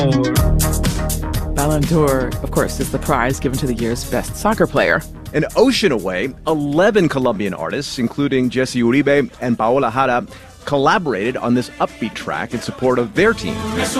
Ballon d'Or, of course, is the prize given to the year's best soccer player. An ocean away, 11 Colombian artists, including Jesse Uribe and Paola Jara, collaborated on this upbeat track in support of their team.